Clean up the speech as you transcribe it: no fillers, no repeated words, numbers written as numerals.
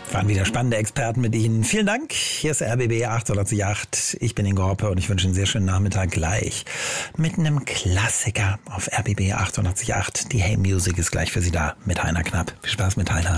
Waren wieder spannende Experten mit Ihnen. Vielen Dank. Hier ist RBB 888. Ich bin Ingo Hoppe und ich wünsche einen sehr schönen Nachmittag gleich mit einem Klassiker auf RBB 888. Die Hey Music ist gleich für Sie da mit Heiner Knapp. Viel Spaß mit Heiner.